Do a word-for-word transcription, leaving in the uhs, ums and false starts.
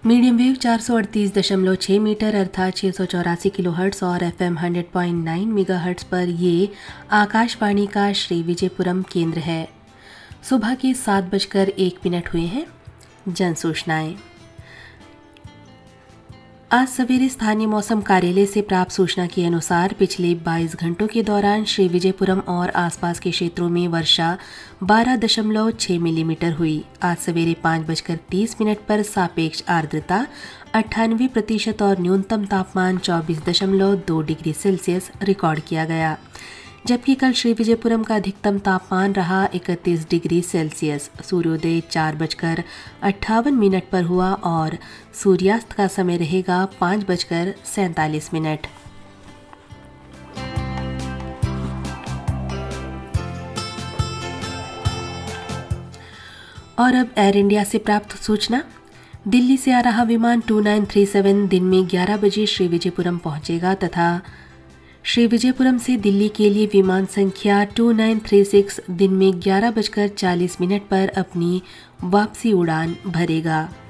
Medium wave चार सौ अड़तीस दशमलव छः मीटर अर्थात छः सौ चौरासी किलो हर्ट्स और F am hundred point nine mega hertz पर ये आकाशवाणी का श्री विजयपुरम केंद्र है। सुबह के सात बजकर एक मिनट हुए हैं। जन सूचनाएं। आज सवेरे स्थानीय मौसम कार्यालय से प्राप्त सूचना के अनुसार पिछले बाईस घंटों के दौरान श्री विजयपुरम और आसपास के क्षेत्रों में वर्षा बारह दशमलव छः मिलीमीटर हुई। आज सवेरे पाँच बजकर तीस मिनट पर सापेक्ष आर्द्रता अट्ठानवे प्रतिशत और न्यूनतम तापमान चौबीस दशमलव दो डिग्री सेल्सियस रिकॉर्ड किया गया, जबकि कल श्री विजयपुरम का अधिकतम तापमान रहा इकतीस डिग्री सेल्सियस। सूर्योदय चार बजकर अट्ठावन मिनट पर हुआ और सूर्यास्त का समय रहेगा पाँच बजकर सैंतालीस मिनट। और अब एयर इंडिया से प्राप्त सूचना। दिल्ली से आ रहा विमान टू नाइन थ्री सेवन दिन में ग्यारह बजे श्री विजयपुरम पहुंचेगा तथा श्री विजयपुरम से दिल्ली के लिए विमान संख्या टू नाइन थ्री सिक्स दिन में ग्यारह बजकर चालीस मिनट पर अपनी वापसी उड़ान भरेगा।